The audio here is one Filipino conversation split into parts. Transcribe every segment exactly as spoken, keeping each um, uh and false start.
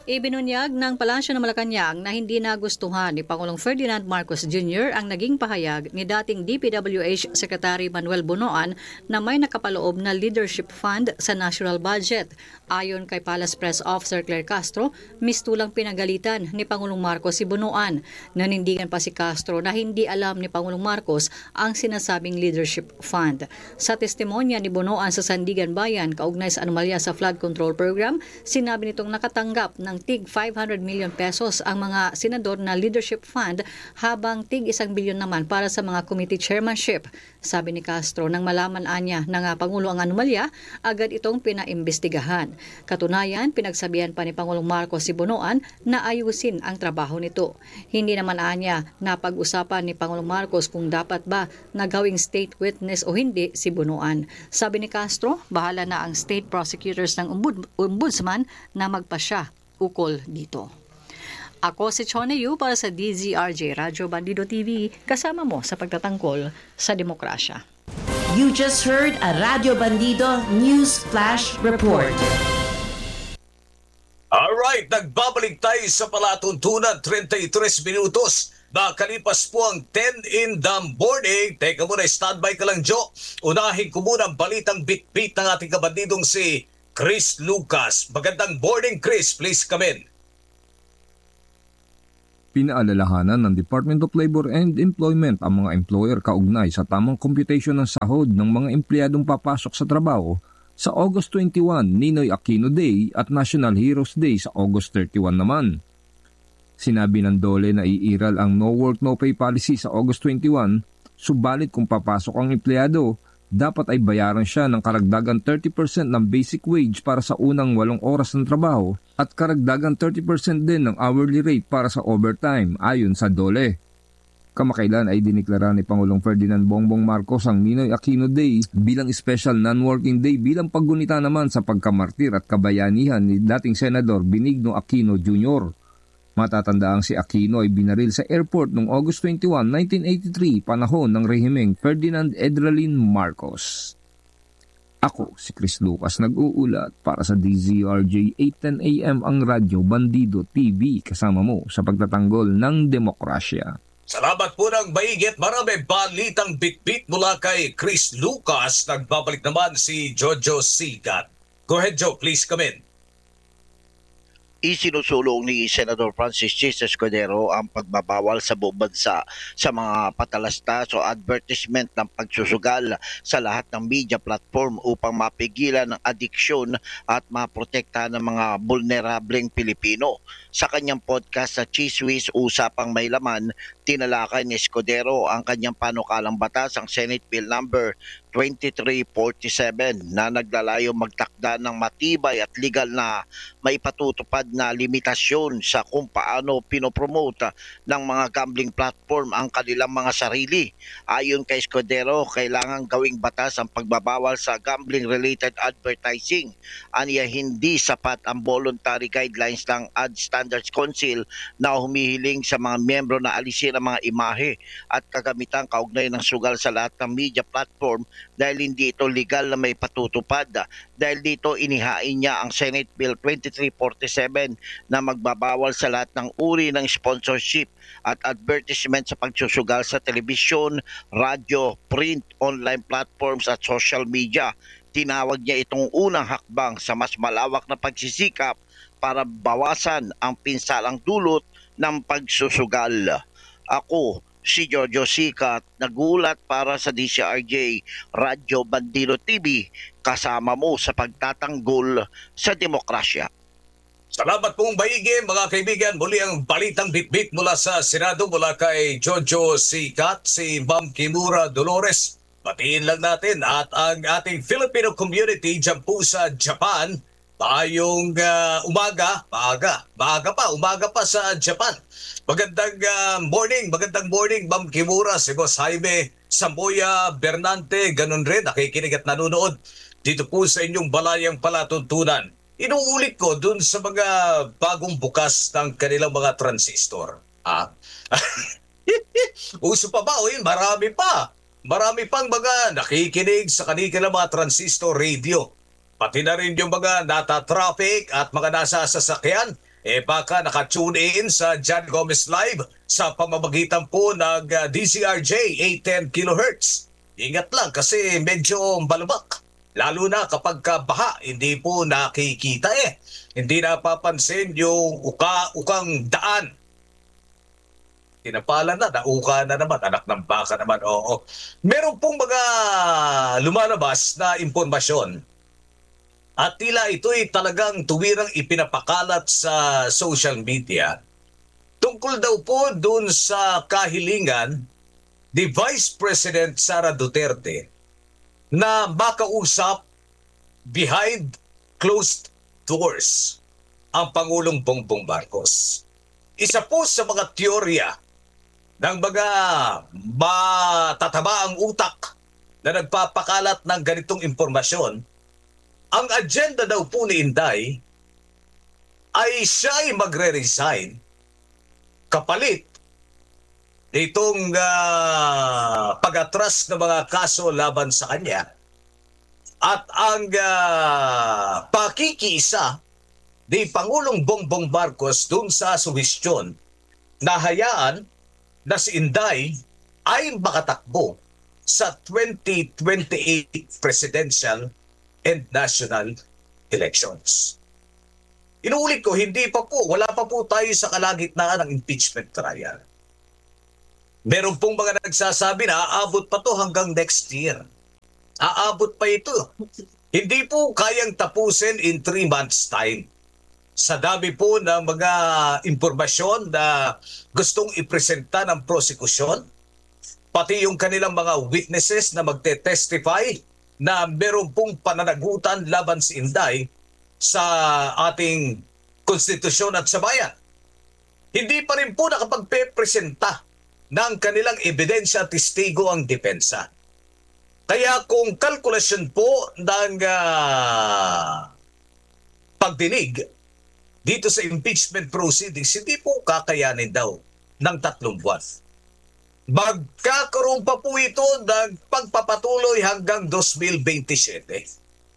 Ibinunyag ng Palasyo ng Malacanang na hindi nagustuhan ni Pangulong Ferdinand Marcos Junior ang naging pahayag ni dating D P W H Secretary Manuel Bunoan na may nakapaloob na leadership fund sa national budget. Ayon kay Palace Press Officer Claire Castro, mistulang pinagalitan ni Pangulong Marcos si Bunoan. Nanindigan pa si Castro na hindi alam ni Pangulong Marcos ang sinasabing leadership fund. Sa testimonya ni Bunoan sa Sandigan Bayan kaugnay sa anomalya sa flood control program, sinabi nitong nakatanggap ng tig five hundred million pesos ang mga senador na leadership fund habang tig isang bilyon naman para sa mga committee chairmanship. Sabi ni Castro, nang malaman anya na nga Pangulo ang anomalya, agad itong pinaimbestigahan. Katunayan, pinagsabihan pa ni Pangulong Marcos si Bunoan na ayusin ang trabaho nito. Hindi naman anya na pag-usapan ni Pangulong Marcos kung dapat ba na gawing state witness o hindi si Bunoan. Sabi ni Castro, bahala na ang state prosecutors ng ombud- ombudsman na magpasya ukol dito. Ako si Chone Yu para sa D Z R J Radyo Bandido T V, kasama mo sa pagtatangkol sa demokrasya. You just heard a Radio Bandido News Flash Report. Alright, nagbabalik tayo sa palatuntunan, thirty-three minutos. Nakalipas po ang ten in the morning. Teka muna, standby ka lang, Jo. Unahin ko muna ang balitang bit-bit ng ating kabandidong si Chris Lucas. Magandang morning, Chris. Please come in. Pinaalalahanan ng Department of Labor and Employment ang mga employer kaugnay sa tamang computation ng sahod ng mga empleyadong papasok sa trabaho sa August twenty-one, Ninoy Aquino Day at National Heroes Day sa August thirty-one naman. Sinabi ng DOLE na iiral ang no work no pay policy sa August twenty-one, subalit kung papasok ang empleyado, dapat ay bayaran siya ng karagdagan thirty percent ng basic wage para sa unang walong oras ng trabaho at karagdagan thirty percent din ng hourly rate para sa overtime ayon sa DOLE. Kamakailan ay diniklara ni Pangulong Ferdinand Bongbong Marcos ang Ninoy Aquino Day bilang special non-working day bilang paggunita naman sa pagkamartir at kabayanihan ni dating Senador Benigno Aquino Junior Matatandaang si Aquino ay binaril sa airport noong August twenty-one, nineteen eighty-three, panahon ng rehimeng Ferdinand Edralin Marcos. Ako si Chris Lucas nag-uulat para sa D Z R J eight ten A M ang Radyo Bandido T V, kasama mo sa pagtatanggol ng demokrasya. Salamat po ng maigit. Marami balitang bit-bit mula kay Chris Lucas. Nagbabalik naman si Jojo Sigat. Go ahead, Joe. Please come in. Isinusulong ni Senator Francis Chis Escudero ang pagbabawal sa buong bansa sa mga patalastas o advertisement ng pagsusugal sa lahat ng media platform upang mapigilan ang adiksyon at maprotektahan ng mga vulnerableng Pilipino. Sa kanyang podcast sa Chiswis Usapang May Laman, tinalakay ni Escudero ang kanyang panukalang batas, ang Senate Bill number twenty-three forty-seven na naglalayo magtakda ng matibay at legal na maipatutupad na limitasyon sa kung paano pinopromote ng mga gambling platform ang kanilang mga sarili. Ayon kay Escudero, kailangan gawing batas ang pagbabawal sa gambling-related advertising. Aniya hindi sapat ang voluntary guidelines ng Ad Standards Council na humihiling sa mga miyembro na alisin ang mga imahe at kagamitan kaugnay ng sugal sa lahat ng media platform dahil hindi ito legal na may patutupad. Dahil dito inihain niya ang Senate Bill twenty-three forty-seven na magbabawal sa lahat ng uri ng sponsorship at advertisement sa pagsusugal sa telebisyon, radyo, print, online platforms at social media. Tinawag niya itong unang hakbang sa mas malawak na pagsisikap para bawasan ang pinsalang dulot ng pagsusugal. Ako, si Jojo Sikat, nagulat para sa D C R J Radyo Bandido T V, kasama mo sa pagtatanggol sa demokrasya. Salamat pong baigi, mga kaibigan. Muli ang balitang bit-bit mula sa Senado mula kay Jojo Sikat, si Ma'am Kimura Dolores. Batiin lang natin at ang ating Filipino community dyan po sa Japan. Tayong uh, umaga, maaga, maaga pa, umaga pa sa Japan. Magandang uh, morning, magandang morning, Ma'am Kimura, si Boss Jaime Samboya Bernante, ganun rin, nakikinig at nanonood dito po sa inyong balayang palatuntunan. Inuulit ko dun sa mga bagong bukas ng kanilang mga transistor. Ah? Uso pa ba? O yun, marami pa. Marami pang mga nakikinig sa kanilang mga transistor radio. Pati na rin yung mga nata-traffic at mga nasa sasakyan eh baka nakatune in sa John Gomez Live sa pamamagitan po ng uh, D C R J eight ten kilohertz. Ingat lang kasi medyo balubak. Lalo na kapag ka baha, hindi po nakikita eh. Hindi napapansin yung uka-ukang daan. Tinapalan na, nauka na naman, anak ng baka naman, oo. Meron pong mga lumalabas na impormasyon at tila ito'y talagang tuwirang ipinapakalat sa social media. Tungkol daw po dun sa kahilingan ni Vice President Sara Duterte na makausap behind closed doors ang Pangulong Bongbong Marcos. Isa po sa mga teorya ng mga matatabaang utak na nagpapakalat ng ganitong impormasyon, ang agenda daw po ni Inday ay siya'y magre-resign kapalit nitong uh, pag-atras ng mga kaso laban sa kanya at ang uh, pakikiisa ni Pangulong Bongbong Marcos dun sa suhestyon na hayaan na si Inday ay makatakbo sa twenty twenty-eight presidential and national elections. Inuulit ko, hindi pa po, wala pa po tayo sa kalagitnaan ng impeachment trial. Meron pong mga nagsasabi na aabot pa to hanggang next year. Aabot pa ito. Hindi po kayang tapusin in three months time. Sa dami po ng mga impormasyon na gustong ipresenta ng prosekusyon, pati yung kanilang mga witnesses na magte-testify na meron pong pananagutan laban si Inday sa ating konstitusyon at sa bayan. Hindi pa rin po nakapagpe-presenta ng kanilang ebidensya at testigo ang depensa. Kaya kung kalkulasyon po ng uh, pagdinig dito sa impeachment proceedings, hindi po kakayanin daw ng tatlong buwan. Magkakaroon pa po ito ng pagpapatuloy hanggang twenty twenty-seven.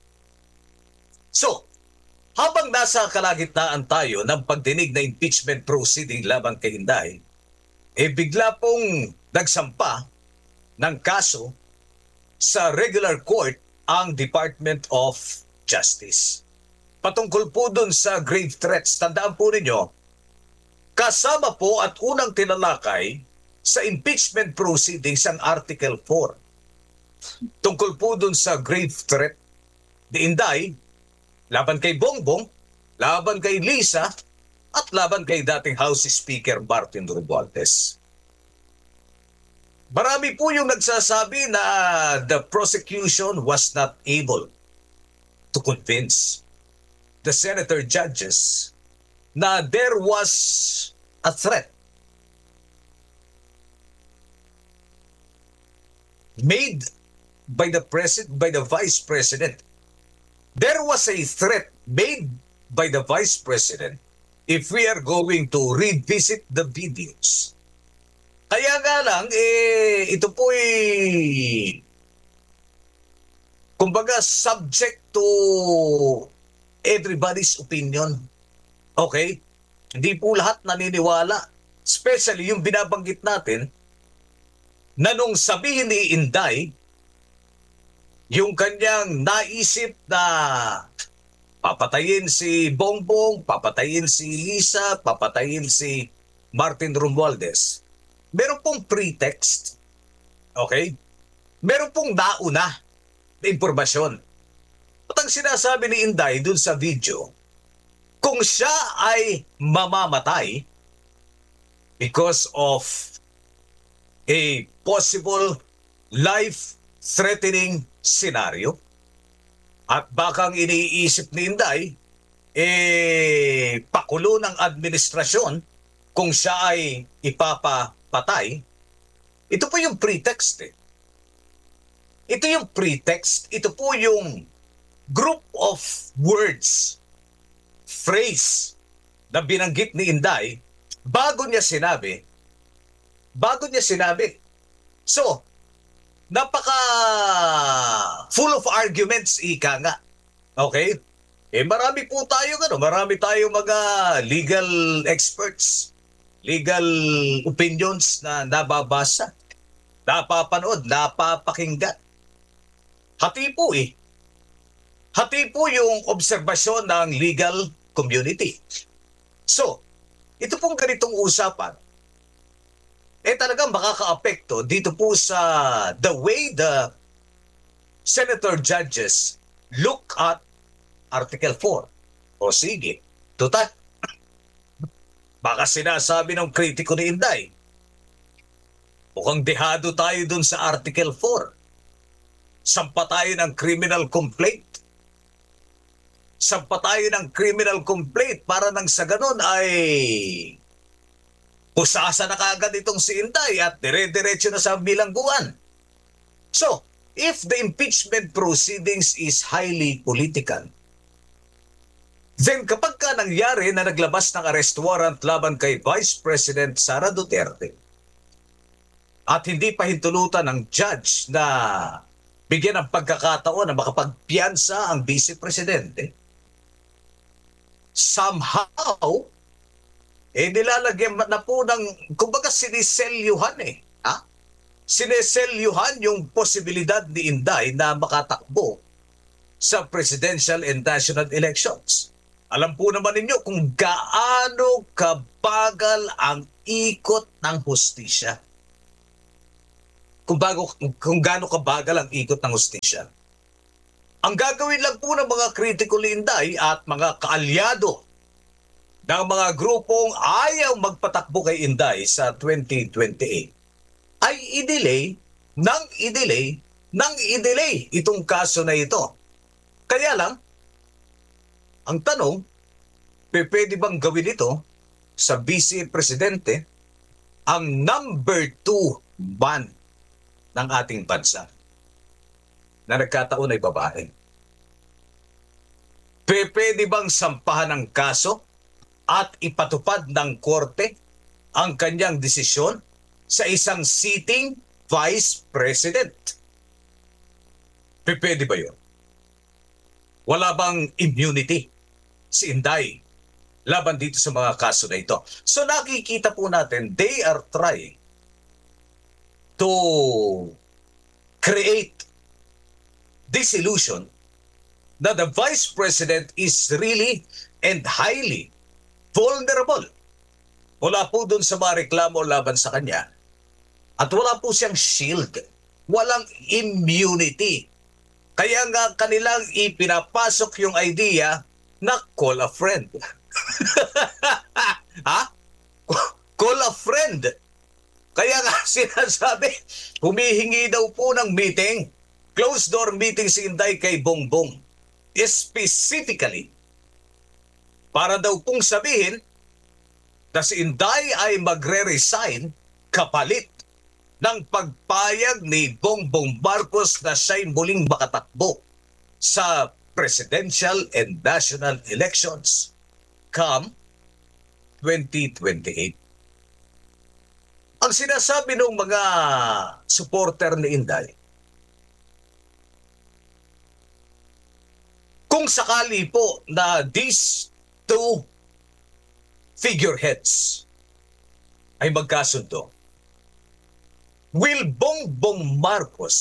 So, habang nasa kalagitnaan tayo ng pagdinig na impeachment proceeding laban kay Inday, eh bigla pong nagsampa ng kaso sa regular court ang Department of Justice. Patungkol po dun sa grave threats, tandaan po ninyo, kasama po at unang tinalakay sa impeachment proceedings ang Article four. Tungkol po dun sa grave threat ni Inday, laban kay Bongbong, laban kay Lisa, at laban kay dating House Speaker Martin Romualdez. Marami po yung nagsasabi na the prosecution was not able to convince the senator judges na there was a threat made by the president, by the vice president. There was a threat made by the vice president if we are going to revisit the videos. Kaya nga lang, eh, ito po eh, kumbaga subject to everybody's opinion. Okay? Hindi po lahat naniniwala. Especially yung binabanggit natin na nung sabihin ni Inday, yung kanyang naisip na papatayin si Bongbong, papatayin si Lisa, papatayin si Martin Romualdez, meron pong pretext. Okay? Meron pong nauna na impormasyon. At ang sinasabi ni Inday dun sa video, kung siya ay mamamatay because of a possible life-threatening scenario, at bakang iniisip ni Inday, eh, pakulo ng administrasyon kung siya ay ipapapatay, ito po yung pretext eh. Ito yung pretext, ito po yung group of words, phrase na binanggit ni Inday bago niya sinabi, bago niya sinabi. So, napaka full of arguments, ika nga. Okay? Eh marami po tayo, ano, marami tayong mga legal experts, legal opinions na nababasa, napapanood, napapakinggan. Hati po eh. Hati po yung obserbasyon ng legal community. So, ito pong ganitong usapan, eh talagang makaka-apekto dito po sa the way the senator judges look at Article four. O sige, tutat. Baka sinasabi ng kritiko ni Inday, mukhang dehado tayo dun sa Article four. Sampa tayo ng criminal complaint. Sampa tayo ng criminal complaint para nang sa ganun ay pusasa na kaagad itong si Inday at dire-diretso na sa bilangguan. So, if the impeachment proceedings is highly political, then kapag ka nangyari na naglabas ng arrest warrant laban kay Vice President Sara Duterte at hindi pa hintulutan ng judge na bigyan ng pagkakataon na makapagpiyansa ang Vice Presidente, somehow, eh nilalagyan na po ng, kumbaga siniselyuhan eh. Ha? Siniselyuhan yung posibilidad ni Inday na makatakbo sa presidential and national elections. Alam po naman ninyo kung gaano kabagal ang ikot ng hustisya. Kung, bago, kung gaano kabagal ang ikot ng hustisya. Ang gagawin lang po ng mga kritiko ni Inday at mga kaalyado ng mga grupong ayaw magpatakbo kay Inday sa twenty twenty-eight ay i-delay nang i-delay nang i-delay itong kaso na ito. Kaya lang, ang tanong, pwede bang gawin ito sa Vice Presidente ang number two man ng ating bansa na nagkataon ay babae? Pwede bang sampahan ng kaso at ipatupad ng korte ang kanyang desisyon sa isang sitting Vice President? Pwede ba yun? Wala bang immunity si Inday laban dito sa mga kaso na ito? So nakikita po natin, they are trying to create this illusion that the Vice President is really and highly vulnerable. Wala po dun sa mga reklamo laban sa kanya. At wala po siyang shield. Walang immunity. Kaya nga kanilang ipinapasok yung idea na call a friend. Ha? Call a friend. Kaya nga sinasabi, humihingi daw po ng meeting, closed door meeting si Inday kay Bongbong. Specifically, para daw pong sabihin na si Inday ay magre-resign kapalit ng pagpayag ni Bongbong Marcos na siya'y muling makatakbo sa presidential and national elections come twenty twenty-eight. Ang sinasabi ng mga supporter ni Inday, kung sakali po na these two figureheads ay magkasundo, will Bongbong Marcos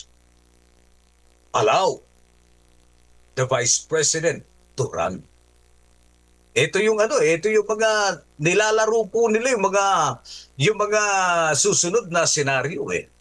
allow the Vice President to run? Ito yung ano, ito yung mga nilalaro po nila, yung mga yung mga susunod na senaryo eh.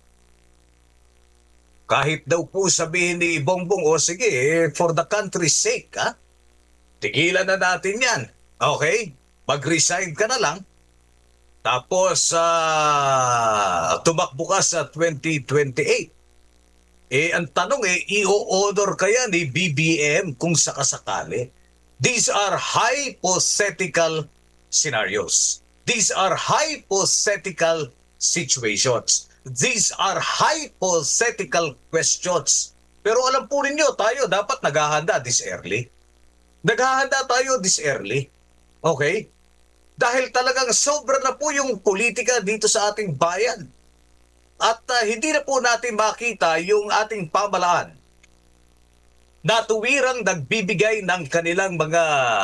Kahit daw po sabihin ni Bongbong, o sige, eh, for the country's sake, ha? Tigilan na natin yan. Okay? Mag-resign ka na lang. Tapos, uh, tumakbo ka sa twenty twenty-eight. Eh, ang tanong eh, i-o-honor kaya ni B B M kung sakasakali? These are hypothetical scenarios. These are hypothetical situations. These are hypothetical questions. Pero alam po ninyo, tayo dapat naghahanda this early. Naghahanda tayo this early. Okay? Dahil talagang sobra na po yung politika dito sa ating bayan. At uh, hindi na po natin makita yung ating pamalaan na tuwirang nagbibigay ng kanilang mga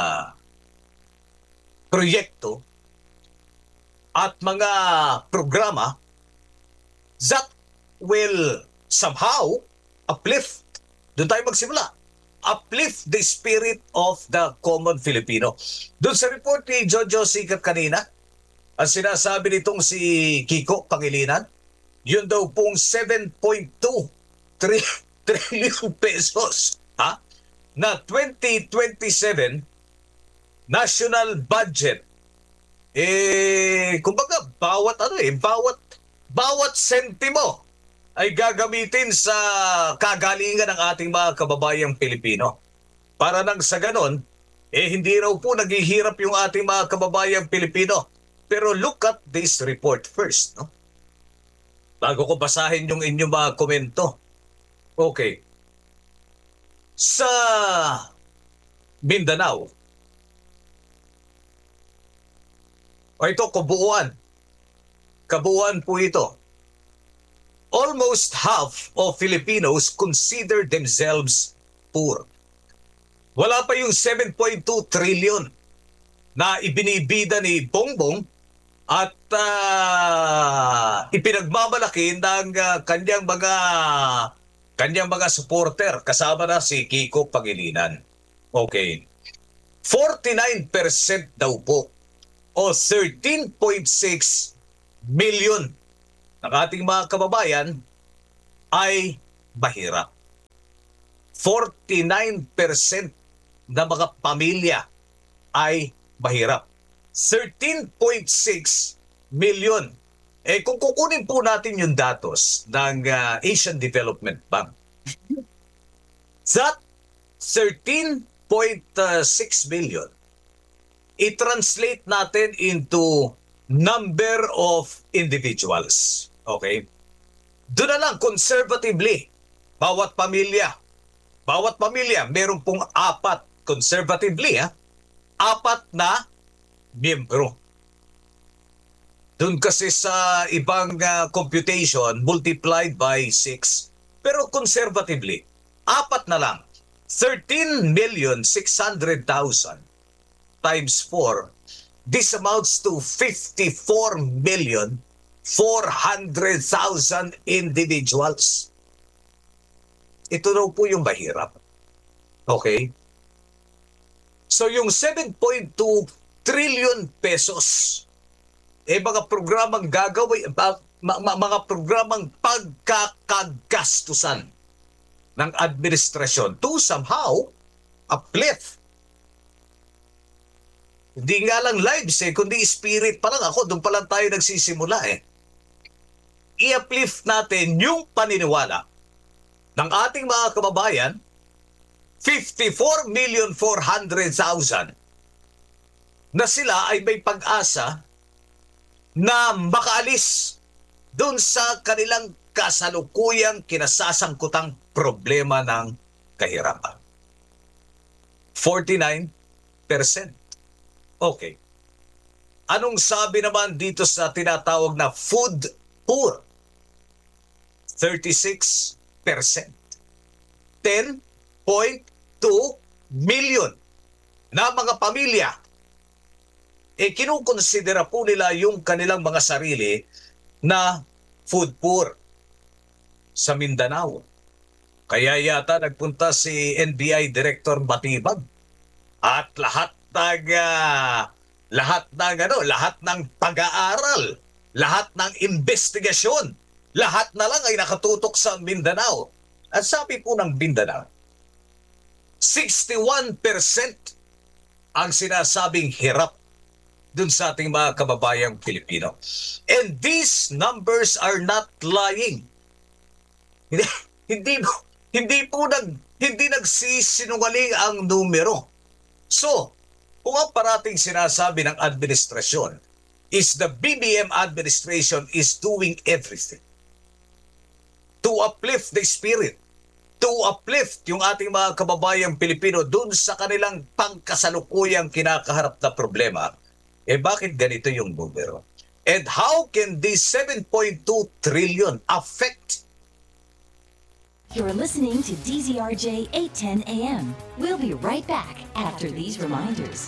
proyekto at mga programa that will somehow uplift, doon tayo magsimula, uplift the spirit of the common Filipino. Doon sa report ni Jojo Sikat kanina, ang sinasabi nitong si Kiko Pangilinan, yun daw pong seven point two trillion pesos ha, na twenty twenty-seven national budget. Eh, kumbaga, bawat ano eh, bawat, bawat sentimo ay gagamitin sa kagalingan ng ating mga kababayang Pilipino. Para nang sa ganon, eh hindi raw po naghihirap yung ating mga kababayang Pilipino. Pero look at this report first, no? Bago ko basahin yung inyong mga komento. Okay. Sa Mindanao, o ito, kabuuan. Kabuuan po ito. Almost half of Filipinos consider themselves poor. Wala pa yung seven point two trillion na ibinibida ni Bongbong at uh, ipinagmamalaki ng uh, kanyang mga kanyang mga supporter, kasama na si Kiko Pangilinan. Okay. forty-nine percent daw po o thirteen point six million ng ating mga kababayan ay mahirap. forty-nine percent na mga pamilya ay mahirap. thirteen point six million. Eh kung kukunin po natin yung datos ng uh, Asian Development Bank, that thirteen point six million, i-translate natin into number of individuals. Okay? Doon na lang, conservatively, bawat pamilya, bawat pamilya, meron pong apat, conservatively, ha? Apat na miyembro. Doon kasi sa ibang uh, computation, multiplied by six. Pero conservatively, apat na lang. thirteen million six hundred thousand times four, this amounts to fifty-four million four hundred thousand individuals. Ito daw po yung mahirap. Okay? So yung seven point two trillion pesos, eh mga programang gagawin, ma, ma, mga programang pagkakagastusan ng administrasyon to somehow uplift. Hindi nga lang lives eh, kundi spirit pa lang ako, doon pa lang tayo nagsisimula eh. I-uplift natin yung paniniwala ng ating mga kababayan, fifty-four million four hundred thousand, na sila ay may pag-asa na makaalis doon sa kanilang kasalukuyang kinasasangkutang problema ng kahirapan. forty-nine percent. Okay. Anong sabi naman dito sa tinatawag na food poor? thirty-six percent. ten point two million na mga pamilya, eh kinukonsidera po nila yung kanilang mga sarili na food poor sa Mindanao. Kaya yata nagpunta si N B I Director Batibag at lahat ng uh, lahat ng ano, lahat ng pag-aaral, lahat ng investigasyon, lahat na lang ay nakatutok sa Mindanao. At sabi po ng Mindanao, sixty-one percent ang sinasabing hirap dun sa ating mga kababayang Pilipino. And these numbers are not lying. Hindi hindi po, hindi po nag hindi nagsisinungaling ang numero. So, kung ang parating sinasabi ng administrasyon is the B B M administration is doing everything to uplift the spirit, to uplift yung ating mga kababayang Pilipino dun sa kanilang pangkasalukuyang kinakaharap na problema, eh bakit ganito yung numero? And how can this seven point two trillion affect You're listening to D Z R J eight ten A M. We'll be right back after these reminders.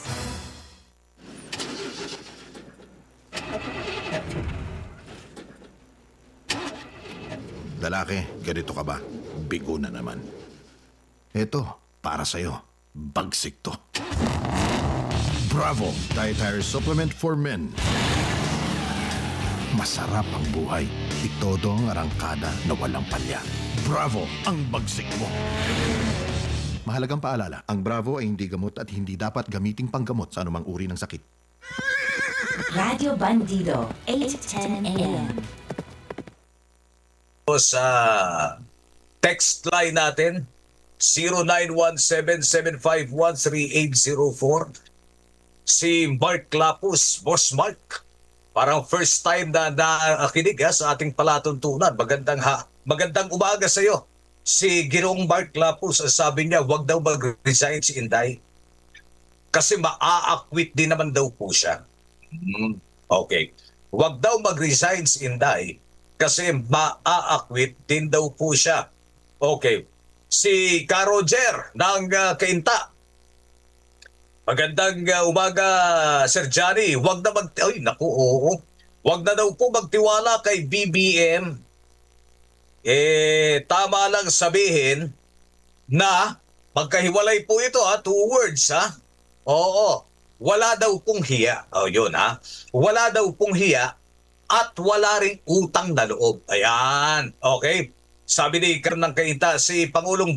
Lalaki, ganito ka ba? Bigo na naman. Eto, para sa'yo. Bagsik to. Bravo! Dietary Supplement for Men. Masarap ang buhay. Itodo ang arangkada na walang palya. Bravo! Ang bagsik mo. Mahalagang paalala, ang Bravo ay hindi gamot at hindi dapat gamiting panggamot sa anumang uri ng sakit. Radio Bandido, eight ten A M. Sa text line natin, zero nine one seven seven five one three eight zero four. Si Mark Lapus, Boss Mark. Parang first time na nakinig ha, sa ating palatuntunan. Magandang ha, magandang umaga sa iyo. Si Ginoong Mark Lapus, sabi niya, wag daw mag-resign si Inday. Kasi maa-acquit din naman daw po siya. Hmm, okay. Wag daw mag-resign si Inday kasi maa-acquit din daw po siya. Okay. Si Ka Roger ng uh, Kainta. Magandang uh, umaga, Sir Johnny. Wag na mag... Ay, naku, oo. Wag na daw po magtiwala kay B B M. Eh, tama lang sabihin na magkahiwalay po ito ha, two words ha. Oo, wala daw pong hiya. O, yun ha. Wala daw pong hiya at wala ring utang na loob. Ayan, okay. Sabi ni Kern ng Kainta, si Pangulong